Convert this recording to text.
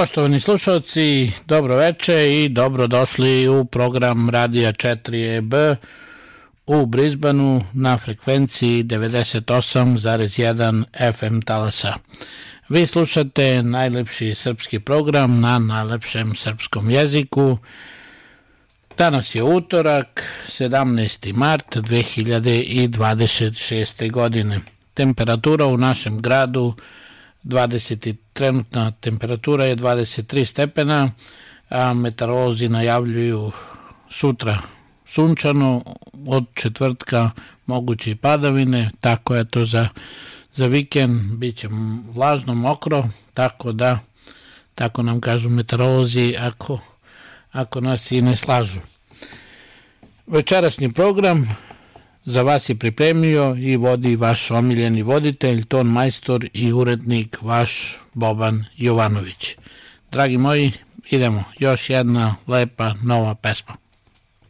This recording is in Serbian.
Poštovani slušalci, dobro veče i dobrodošli u program Radija 4EB u Brisbaneu na frekvenciji 98,1 FM talasa. Vi slušate najlepši srpski program na najlepšem srpskom jeziku. Danas je utorak, 17. mart 2026. godine. Temperatura u našem gradu trenutna temperatura je 23 stepena, a meteorolozi najavljuju sutra sunčano, od četvrtka moguće i padavine, tako je to za vikend, bit će vlažno, mokro, tako nam kažu meteorolozi ako nas i ne slažu. Večerašnji program za vas je pripremio i vodi vaš omiljeni voditelj, ton majstor i urednik vaš Boban Jovanović. Dragi moji, idemo, još jedna lepa nova pesma.